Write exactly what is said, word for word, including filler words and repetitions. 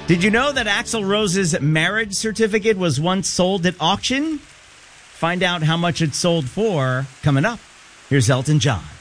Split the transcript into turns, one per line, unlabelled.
Did you know that Axl Rose's marriage certificate was once sold at auction? Find out how much it sold for coming up. Here's Elton John.